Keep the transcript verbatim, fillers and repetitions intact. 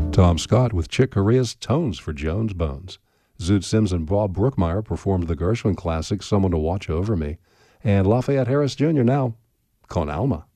Tom Scott with Chick Corea's Tones for Jones Bones. Zoot Sims and Bob Brookmeyer performed the Gershwin classic Someone to Watch Over Me. And Lafayette Harris Junior now, Con Alma.